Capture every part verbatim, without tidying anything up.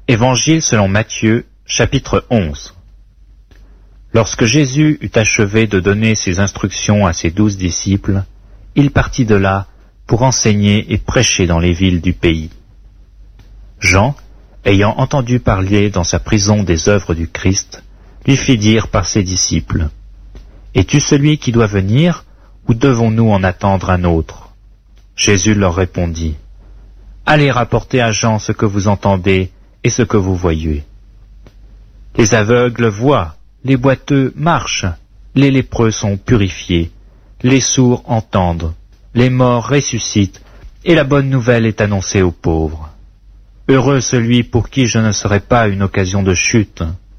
Évangile selon Matthieu, chapitre onze. Lorsque Jésus eut achevé de donner ses instructions à ses douze disciples, il partit de là pour enseigner et prêcher dans les villes du pays. Jean, ayant entendu parler dans sa prison des œuvres du Christ, lui fit dire par ses disciples, « Es-tu celui qui doit venir, ou devons-nous en attendre un autre ?» Jésus leur répondit, « Allez rapporter à Jean ce que vous entendez et ce que vous voyez. Les aveugles voient, les boiteux marchent, les lépreux sont purifiés, les sourds entendent, les morts ressuscitent, et la bonne nouvelle est annoncée aux pauvres. Heureux celui pour qui je ne serai pas une occasion de chute. »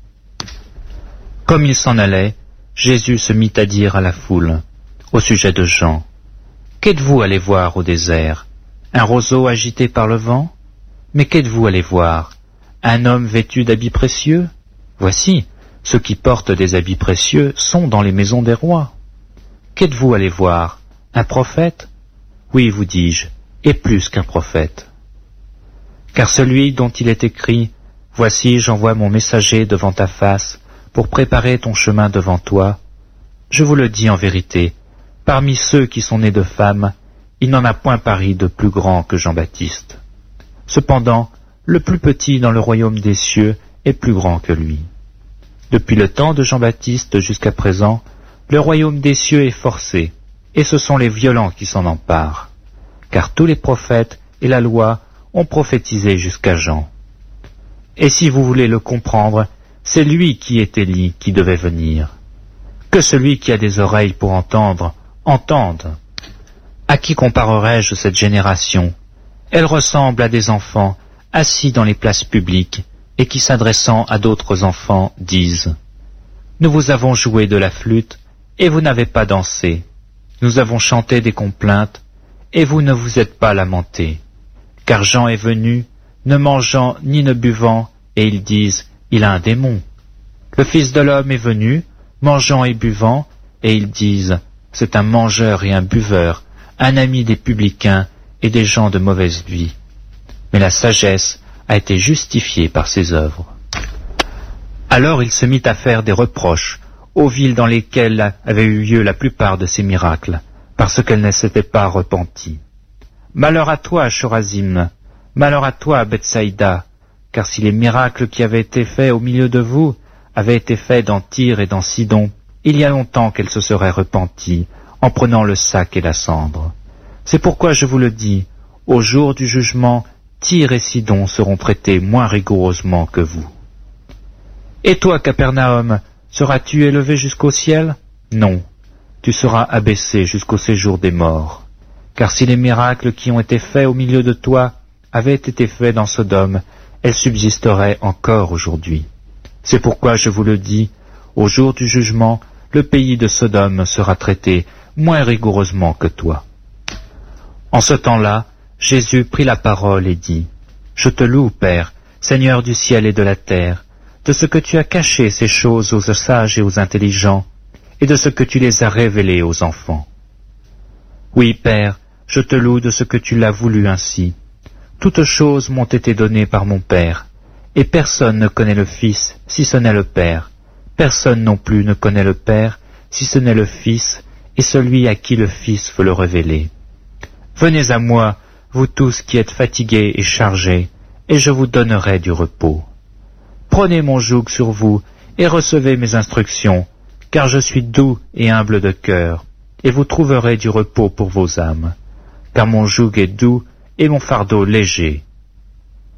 Comme il s'en allait, Jésus se mit à dire à la foule, au sujet de Jean, « Qu'êtes-vous allé voir au désert? Un roseau agité par le vent? Mais qu'êtes-vous allé voir? Un homme vêtu d'habits précieux? Voici, ceux qui portent des habits précieux sont dans les maisons des rois. Qu'êtes-vous allé voir? Un prophète? Oui, vous dis-je, et plus qu'un prophète. Car celui dont il est écrit, « Voici, j'envoie mon messager devant ta face, pour préparer ton chemin devant toi. » Je vous le dis en vérité, parmi ceux qui sont nés de femmes, il n'en a point paru de plus grand que Jean-Baptiste. Cependant, le plus petit dans le royaume des cieux est plus grand que lui. Depuis le temps de Jean-Baptiste jusqu'à présent, le royaume des cieux est forcé, et ce sont les violents qui s'en emparent. Car tous les prophètes et la loi ont prophétisé jusqu'à Jean. Et si vous voulez le comprendre, c'est lui qui est Élie qui devait venir. Que celui qui a des oreilles pour entendre, entende. À qui comparerai-je cette génération? Elle ressemble à des enfants assis dans les places publiques et qui, s'adressant à d'autres enfants, disent « Nous vous avons joué de la flûte et vous n'avez pas dansé. Nous avons chanté des complaintes et vous ne vous êtes pas lamentés. Car Jean est venu, ne mangeant ni ne buvant, et ils disent « Il a un démon. » Le Fils de l'homme est venu, mangeant et buvant, et ils disent « C'est un mangeur et un buveur, un ami des publicains et des gens de mauvaise vie. » Mais la sagesse a été justifiée par ses œuvres. Alors il se mit à faire des reproches aux villes dans lesquelles avaient eu lieu la plupart de ces miracles, parce qu'elles ne s'étaient pas repenties. Malheur à toi, Chorazim, malheur à toi, Bethsaïda, car si les miracles qui avaient été faits au milieu de vous avaient été faits dans Tyr et dans Sidon, il y a longtemps qu'elles se seraient repenties, en prenant le sac et la cendre. C'est pourquoi je vous le dis, au jour du jugement, Tyr et Sidon seront traités moins rigoureusement que vous. Et toi, Capernaum, seras-tu élevé jusqu'au ciel? Non, tu seras abaissé jusqu'au séjour des morts. Car si les miracles qui ont été faits au milieu de toi avaient été faits dans Sodome, elles subsisteraient encore aujourd'hui. C'est pourquoi je vous le dis, au jour du jugement, le pays de Sodome sera traité moins rigoureusement que toi. En ce temps-là, Jésus prit la parole et dit, « Je te loue, Père, Seigneur du ciel et de la terre, de ce que tu as caché ces choses aux sages et aux intelligents, et de ce que tu les as révélées aux enfants. Oui, Père, je te loue de ce que tu l'as voulu ainsi. Toutes choses m'ont été données par mon Père, et personne ne connaît le Fils si ce n'est le Père. Personne non plus ne connaît le Père si ce n'est le Fils, et celui à qui le Fils veut le révéler. Venez à moi, vous tous qui êtes fatigués et chargés, et je vous donnerai du repos. Prenez mon joug sur vous, et recevez mes instructions, car je suis doux et humble de cœur, et vous trouverez du repos pour vos âmes. Car mon joug est doux, et mon fardeau léger.